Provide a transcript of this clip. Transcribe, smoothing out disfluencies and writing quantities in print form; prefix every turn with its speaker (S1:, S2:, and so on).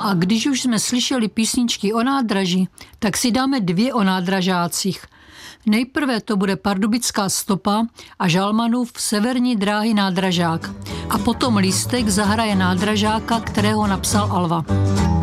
S1: A když už jsme slyšeli písničky o nádraží, tak si dáme 2 o nádražácích. Nejprve to bude Pardubická stopa a Žalmanův Severní dráhy nádražák. A potom Lístek zahraje nádražáka, kterého napsal Alva.